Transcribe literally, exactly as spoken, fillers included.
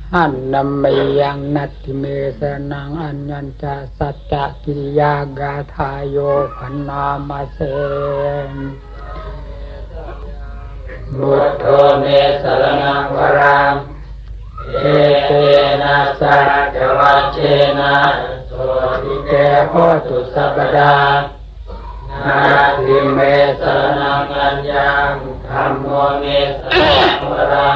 หันนำไม่ยังนัตติเมสนังอัญญัญจาสัจจกิริยากาทายโยพันนามาเสบุตโธเมสรณังวรังเอเตนะสัจวัชเชนะโสติเกโหตุสัพพดานาทิเมสรณังอัญญังธัมโมเมสรณังวรัง